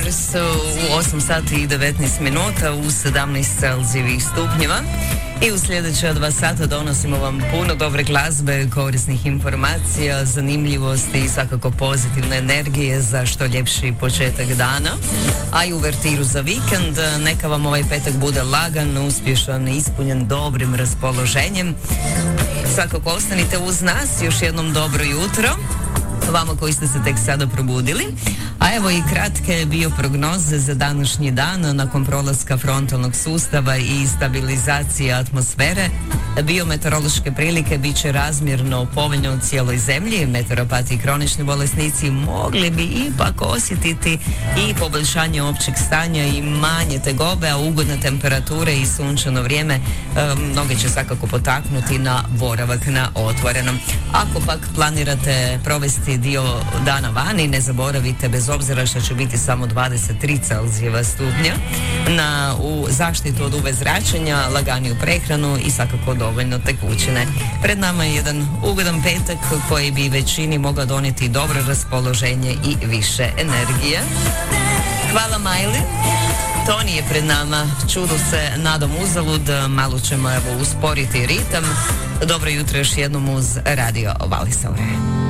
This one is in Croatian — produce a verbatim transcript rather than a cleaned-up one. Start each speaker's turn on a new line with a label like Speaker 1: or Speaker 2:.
Speaker 1: Stars u osam sati i devetnaest minuta u sedamnaest celzijevih stupnjeva. I u sljedeća dva sata donosimo vam puno dobre glazbe, korisnih informacija, zanimljivosti i svakako pozitivne energije za što ljepši početak dana. A i uvertiru za vikend. Neka vam ovaj petak bude lagan, uspješan i ispunjen dobrim raspoloženjem. Svakako ostanite uz nas, još jednom dobro jutro vama koji ste se tek sada probudili. A evo i kratke bioprognoze za današnji dan nakon prolaska frontalnog sustava i stabilizacije atmosfere. Biometeorološke prilike bit će razmjerno povoljne u cijeloj zemlji. Meteoropati i kronični bolesnici mogli bi ipak osjetiti i poboljšanje općeg stanja i manje tegobe, a ugodne temperature i sunčano vrijeme e, mnoge će svakako potaknuti na boravak na otvorenom. Ako pak planirate provesti dio dana vani, ne zaboravite, bez obzira što će biti samo dvadeset tri celzijeva stupnja, na u zaštitu od U V zračenja, laganiju prehranu i svakako dovoljno tekućine. Pred nama je jedan ugodan petak koji bi većini mogao donijeti dobro raspoloženje i više energije. Hvala Majli. Toni je pred nama, čudo se nadam uzalud, malo ćemo evo usporiti ritam. Dobro jutro još jednom uz Radio Vali Saure.